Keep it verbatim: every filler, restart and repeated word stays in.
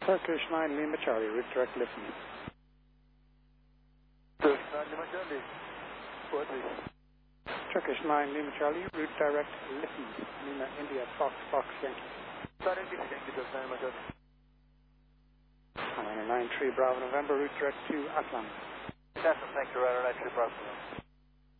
Turkish nine Lima Charlie, route direct listen. Turkish nine Lima Charlie, four three. Turkish nine Lima Charlie, route direct listen. Lima India Fox Fox Yankee. Sorry, Yankee, Turkish nine Lima Charlie. Liner nine three Bravo November, route direct to Atlan. Atlan, thank you, Radar nine three Bravo.